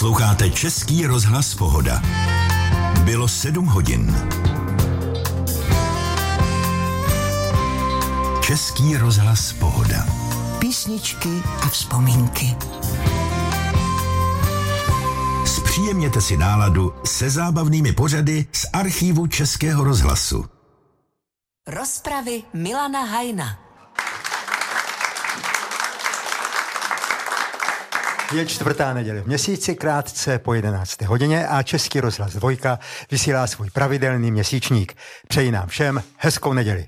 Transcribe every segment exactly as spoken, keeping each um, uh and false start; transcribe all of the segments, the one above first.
Posloucháte Český rozhlas Pohoda. Bylo sedm hodin. Český rozhlas Pohoda. Písničky a vzpomínky. Zpříjemněte si náladu se zábavnými pořady z archívu Českého rozhlasu. Rozpravy Milana Hajna. Je čtvrtá neděle v měsíci, krátce po jedenácté hodině a Český rozhlas Dvojka vysílá svůj pravidelný měsíčník. Přeji nám všem hezkou neděli.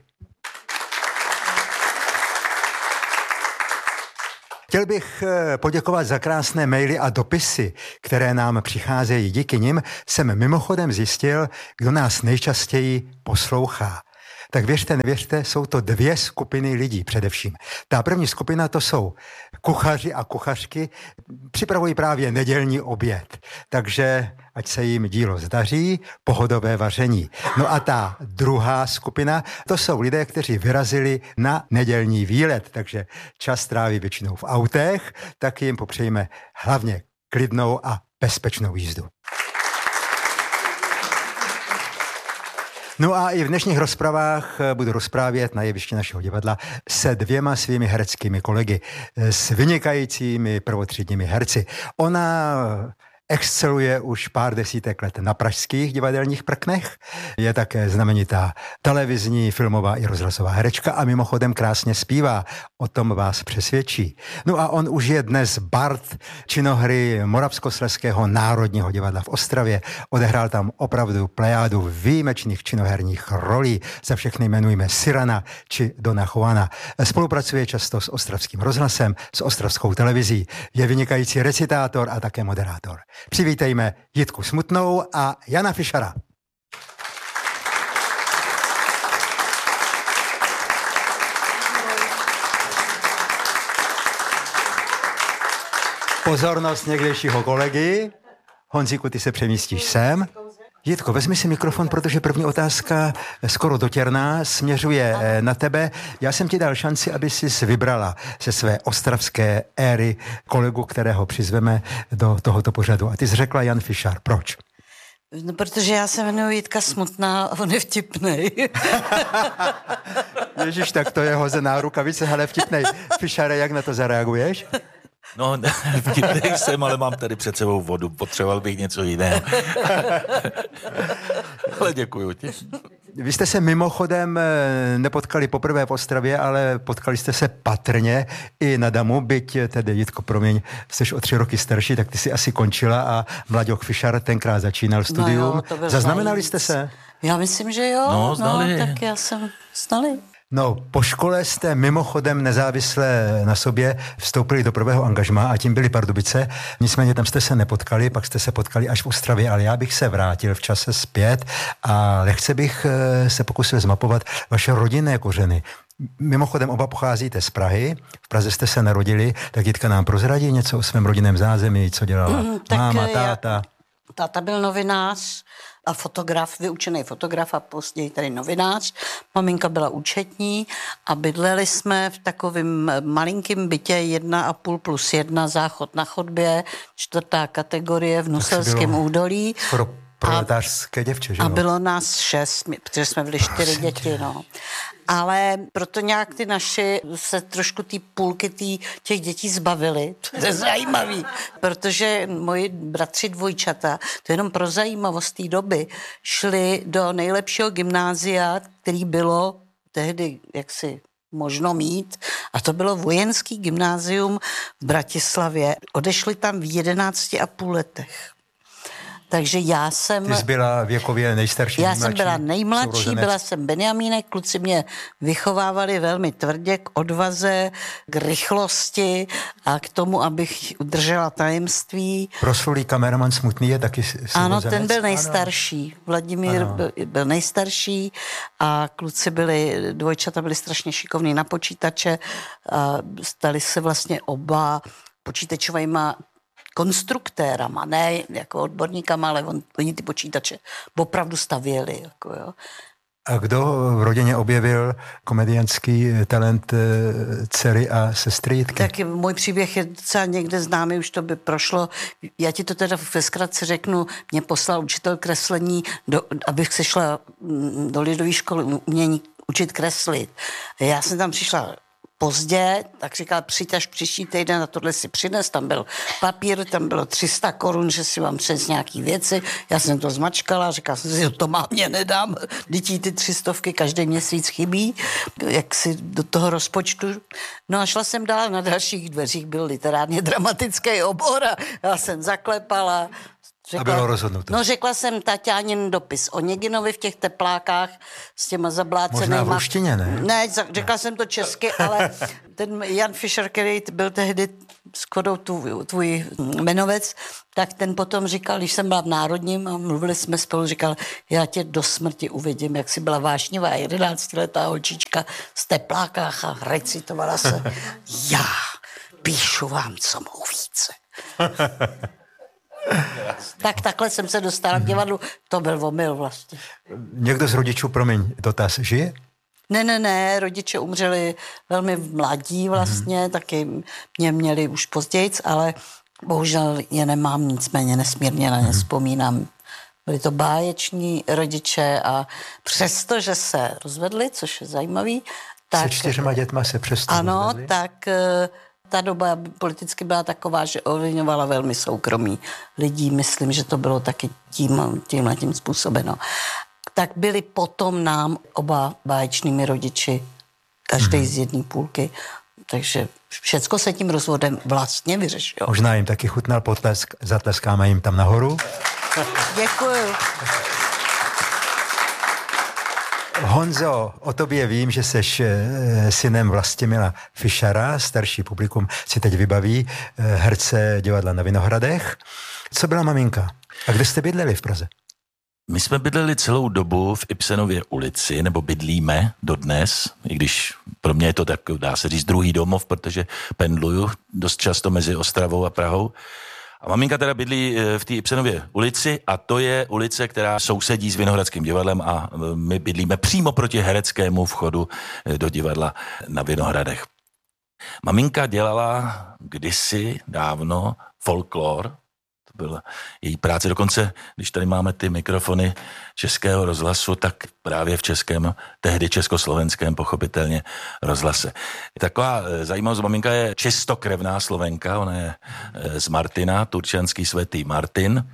Chtěl bych poděkovat za krásné maily a dopisy, které nám přicházejí. Díky nim jsem mimochodem zjistil, kdo nás nejčastěji poslouchá. Tak věřte, nevěřte, jsou to dvě skupiny lidí především. Ta první skupina to jsou kuchaři a kuchařky, připravují právě nedělní oběd, takže ať se jim dílo zdaří, pohodové vaření. No a ta druhá skupina, to jsou lidé, kteří vyrazili na nedělní výlet, takže čas tráví většinou v autech, tak jim popřejme hlavně klidnou a bezpečnou jízdu. No a i v dnešních rozpravách budu rozprávět na jevišti našeho divadla se dvěma svými hereckými kolegy, s vynikajícími prvotřídními herci. Ona exceluje už pár desítek let na pražských divadelních prknech, je také znamenitá televizní, filmová i rozhlasová herečka a mimochodem krásně zpívá, o tom vás přesvědčí. No a on už je dnes bard činohry Moravskoslezského národního divadla v Ostravě, odehrál tam opravdu plejádu výjimečných činoherních rolí, za všechny jmenujeme Cyrana či Dona Juana. Spolupracuje často s ostravským rozhlasem, s ostravskou televizí, je vynikající recitátor a také moderátor. Přivítejme Jitku Smutnou a Jana Fischera. Pozornost někdejšího kolegy. Honzíku, ty se přemístíš sem. Jitko, vezmi si mikrofon, protože první otázka skoro dotěrná směřuje na tebe. Já jsem ti dal šanci, aby jsi vybrala ze své ostravské éry kolegu, kterého přizveme do tohoto pořadu. A ty jsi řekla Jan Fischer. Proč? No, protože já se jmenuji Jitka Smutná a on je vtipnej. Ježiš, tak to je hozená rukavice, hele, vtipnej. Fischere, jak na to zareaguješ? No, vtipnej jsem, ale mám tady před sebou vodu. Potřeboval bych něco jiného. Ale děkuju ti. Vy jste se mimochodem nepotkali poprvé v Ostravě, ale potkali jste se patrně i na Damu, byť tedy, Jitko, promiň, jsi o tři roky starší, tak ty jsi asi končila a Mlaďoch Fischer tenkrát začínal studium. No jo, zaznamenali jste se? Já myslím, že jo. No, znali. No, tak já jsem znali. No, po škole jste mimochodem nezávisle na sobě vstoupili do prvého angažmá a tím byly Pardubice. Nicméně tam jste se nepotkali, pak jste se potkali až v Ostravě, ale já bych se vrátil v čase zpět a lehce bych se pokusil zmapovat vaše rodinné kořeny. Mimochodem oba pocházíte z Prahy, v Praze jste se narodili, tak Jitka nám prozradí něco o svém rodinném zázemí, co dělala mm, máma, táta. Já, táta byl novinář a fotograf, vyučený fotograf a později tady novinář. Maminka byla účetní a bydleli jsme v takovém malinkém bytě jedna a půl plus jedna, záchod na chodbě, čtvrtá kategorie v Nuselském údolí. Skoro proletářské děvče, že jo? A bylo nás šest, protože jsme byli čtyři děti, no. Ale proto nějak ty naši se trošku ty půlky tý, těch dětí zbavili. To je zajímavý, protože moji bratři dvojčata, to jenom pro zajímavost té doby, šli do nejlepšího gymnázia, který bylo tehdy jaksi možno mít, a to bylo vojenský gymnázium v Bratislavě. Odešli tam v jedenácti a půl letech. Takže já jsem... Ty jsi byla věkově nejstarší, Já nejmladší, jsem byla nejmladší, sourozenec. Byla jsem Benjamínek, kluci mě vychovávali velmi tvrdě k odvaze, k rychlosti a k tomu, abych udržela tajemství. Proslulý kameraman Smutný je taky sourozenec. Ano, ten byl nejstarší. Vladimír byl, byl nejstarší a kluci byli, dvojčata byli strašně šikovní na počítače a stali se vlastně oba počítačovýma konstruktérama, ne jako odborníkama, ale on, oni ty počítače opravdu stavěli. Jako jo. A kdo v rodině objevil komediantský talent dcery a sestry Jitky? Tak můj příběh je docela někde známý, už to by prošlo. Já ti to teda ve zkratce řeknu, mě poslal učitel kreslení, do, abych se šla do lidové školy umění učit kreslit. Já jsem tam přišla pozdě, tak říkal, přijď až příští týden a tohle si přines, tam byl papír, tam bylo tři sta korun, že si vám přes nějaký věci, já jsem to zmačkala, říkala jsem si, to mámě nedám, dětí ty tři stovky každý měsíc chybí, jak si do toho rozpočtu. No a šla jsem dál, na dalších dveřích byl literárně dramatický obor a já jsem zaklepala. Řekla, a bylo rozhodnuto. No řekla jsem Taťánin dopis o Něginovi v těch teplákách s těma zablácenýma. Možná v ruštině, ne? Ne, řekla ne. jsem to česky, ale ten Jan Fischer, který byl tehdy shodou tvůj, tvůj jmenovec, tak ten potom říkal, když jsem byla v Národním a mluvili jsme spolu, říkal, já tě do smrti uvidím, jak jsi byla vášnivá, jedenáctiletá holčička z teplákách a recitovala se. Já píšu vám, co mohu více. Tak takhle jsem se dostala k divadlu. To byl omyl vlastně. Někdo z rodičů, promiň, dotaz, žije? Ne, ne, ne, rodiče umřeli velmi mladí vlastně, mm. taky mě měli už pozdějc, ale bohužel je nemám, nicméně nesmírně na ně mm. vzpomínám. Byli to báječní rodiče a přesto, že se rozvedli, což je zajímavý, tak... Se čtyřma dětma se přesto ano, rozvedli? tak... Ta doba politicky byla taková, že ovlivňovala velmi soukromí lidí. Myslím, že to bylo taky tím, tímhle tím způsobeno. Tak byli potom nám oba báječnými rodiči, každý mm. z jedné půlky. Takže všecko se tím rozvodem vlastně vyřešilo. Možná jim taky chutnal potlesk, zatleskáme jim tam nahoru. Děkuju. Honzo, o tobě vím, že seš synem Vlastimila Fischera, starší publikum si teď vybaví, herce divadla na Vinohradech. Co byla maminka? A kde jste bydleli v Praze? My jsme bydleli celou dobu v Ibsenově ulici, nebo bydlíme dodnes, i když pro mě je to tak, dá se říct, druhý domov, protože pendluju dost často mezi Ostravou a Prahou. A maminka teda bydlí v té Ibsenově ulici a to je ulice, která sousedí s Vinohradským divadlem a my bydlíme přímo proti hereckému vchodu do divadla na Vinohradech. Maminka dělala kdysi dávno folklor, to byla její práce, dokonce, když tady máme ty mikrofony Českého rozhlasu, tak právě v českém, tehdy československém pochopitelně rozhlase. Taková zajímavost, maminka je čistokrevná Slovenka, ona je z Martina, turčianský svätý Martin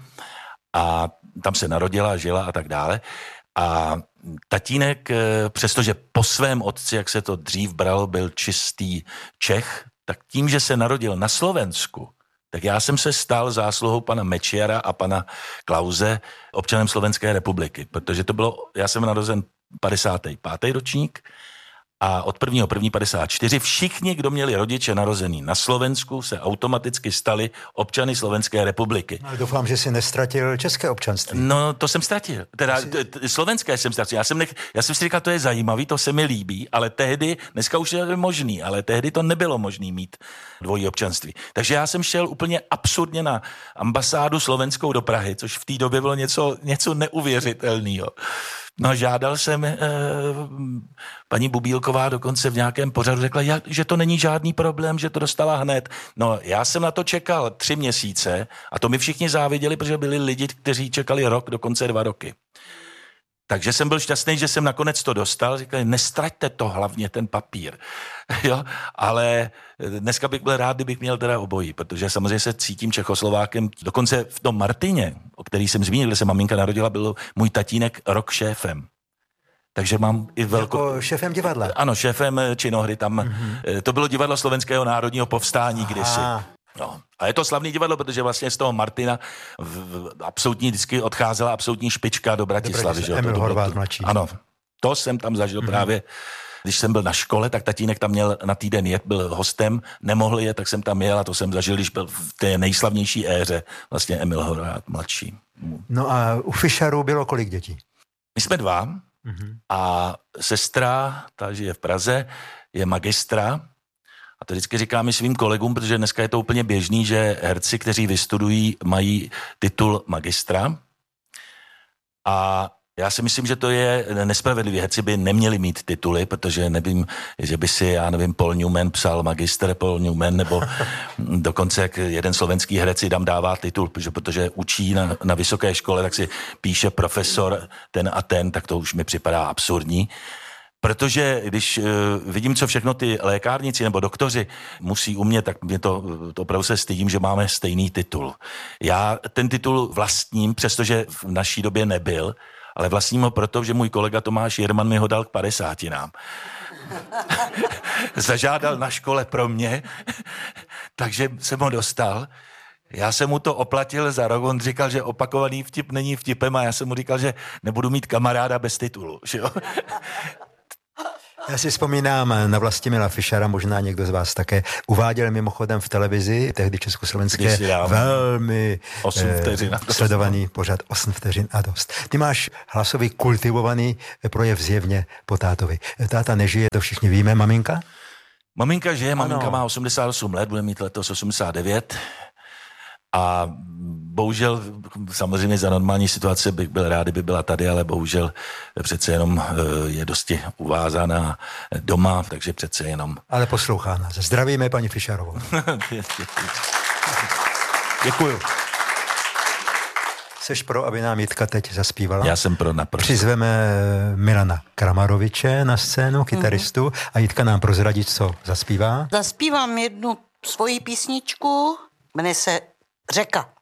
a tam se narodila, žila a tak dále. A tatínek, přestože po svém otci, jak se to dřív bralo, byl čistý Čech, tak tím, že se narodil na Slovensku, tak já jsem se stal zásluhou pana Mečiara a pana Klause občanem Slovenské republiky, protože to bylo, já jsem narozen padesátý pátý ročník a od prvního prvního padesát čtyři všichni, kdo měli rodiče narozený na Slovensku, se automaticky stali občany Slovenské republiky. Ale doufám, že jsi nestratil české občanství. No, to jsem ztratil. Teda t- t- slovenské jsem ztratil. Já jsem, nech, já jsem si říkal, to je zajímavý, to se mi líbí, ale tehdy, dneska už je možný, ale tehdy to nebylo možný mít dvojí občanství. Takže já jsem šel úplně absurdně na ambasádu slovenskou do Prahy, což v té době bylo něco, něco neuvěřitelného. No, žádal jsem, eh, paní Bubílková dokonce v nějakém pořadu řekla, jak, že to není žádný problém, že to dostala hned. No, já jsem na to čekal tři měsíce a to mi všichni záviděli, protože byli lidi, kteří čekali rok, dokonce dva roky. Takže jsem byl šťastný, že jsem nakonec to dostal. Říkali, nestraťte to hlavně, ten papír. Jo? Ale dneska bych byl rád, kdybych měl teda obojí, protože samozřejmě se cítím Čechoslovákem. Dokonce v tom Martině, o který jsem zmínil, kde se maminka narodila, byl můj tatínek rok šéfem. Takže mám i velkou... Jako šéfem divadla? Ano, šéfem činohry. Tam, mm-hmm. To bylo divadlo Slovenského národního povstání kdysi. No. A je to slavný divadlo, protože vlastně z toho Martina v, v, absolutní vždycky odcházela absolutní špička do Bratislavy. Že? Emil to, to Horváth mladší. Ano, to jsem tam zažil mm-hmm. právě, když jsem byl na škole, tak tatínek tam měl na týden jet, byl hostem, nemohl jet, tak jsem tam jel a to jsem zažil, když byl v té nejslavnější éře vlastně Emil Horváth mladší. No a u Fischerů bylo kolik dětí? My jsme dva mm-hmm. a sestra, ta žije v Praze, je magistra. A to vždycky říkám i svým kolegům, protože dneska je to úplně běžný, že herci, kteří vystudují, mají titul magistra. A Já si myslím, že to je nespravedlivé. Herci by neměli mít tituly, protože nevím, že by si, já nevím, Paul Newman psal magister Paul Newman, nebo dokonce jak jeden slovenský herec si tam dává titul, protože, protože učí na, na vysoké škole, tak si píše profesor ten a ten, tak to už mi připadá absurdní. Protože když uh, vidím, co všechno ty lékárníci nebo doktoři musí umět, tak mě to, to opravdu se stydím, že máme stejný titul. Já ten titul vlastním, přestože v naší době nebyl, ale vlastním ho proto, že můj kolega Tomáš Jirman mi ho dal k padesátinám. Zažádal na škole pro mě, takže jsem ho dostal. Já jsem mu to oplatil za rok, on říkal, že opakovaný vtip není vtipem a já jsem mu říkal, že nebudu mít kamaráda bez titulu. Že jo? Já si vzpomínám na Vlastimila Fischera, možná někdo z vás také uváděl mimochodem v televizi, tehdy československé, velmi vteřin eh, sledovaný pořad osm vteřin a dost. Ty máš hlasový kultivovaný projev zjevně po tátovi. Táta nežije, to všichni víme, maminka? Maminka žije, maminka ano. Má osmdesát osm let, bude mít letos osmdesát devět. A bohužel, samozřejmě za normální situace bych byl rád, kdyby byla tady, ale bohužel přece jenom je dosti uvázaná doma, takže přece jenom... Ale poslouchá nás. Zdravíme paní Fischerovou. Děkuju. Seš pro, aby nám Jitka teď zaspívala? Já jsem pro naprosto. Přizveme Milana Kramaroviče na scénu, kytaristu, mm-hmm. a Jitka nám prozradí, co zaspívá. Zaspívám jednu svoji písničku, jmenuje se Řeka.